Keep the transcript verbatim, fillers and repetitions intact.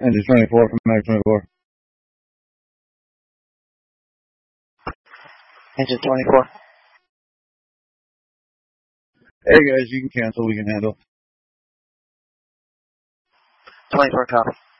Engine twenty-four from Mag twenty-four. Engine twenty-four. Hey guys, you can cancel, we can handle. twenty-four copy.